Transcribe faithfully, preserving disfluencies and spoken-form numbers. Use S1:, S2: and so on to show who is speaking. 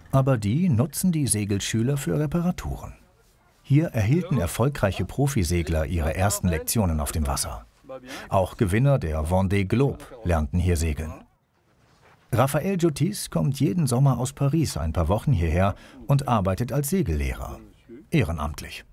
S1: Aber die nutzen die Segelschüler für Reparaturen. Hier erhielten erfolgreiche Profisegler ihre ersten Lektionen auf dem Wasser. Auch Gewinner der Vendée Globe lernten hier segeln. Raphaël Jotis kommt jeden Sommer aus Paris ein paar Wochen hierher und arbeitet als Segellehrer, ehrenamtlich.